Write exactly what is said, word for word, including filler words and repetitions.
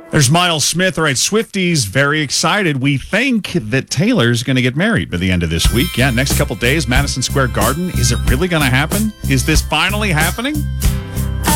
There's Miles Smith. All right, Swifties very excited. We think that Taylor's going to get married by the end of this week. Yeah, next couple days, Madison Square Garden. Is it really going to happen? Is this finally happening?